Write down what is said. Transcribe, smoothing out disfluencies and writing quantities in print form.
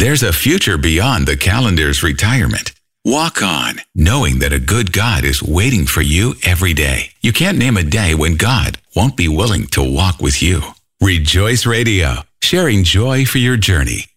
There's a future beyond the calendar's retirement. Walk on, knowing that a good God is waiting for you every day. You can't name a day when God won't be willing to walk with you. Rejoice Radio, sharing joy for your journey.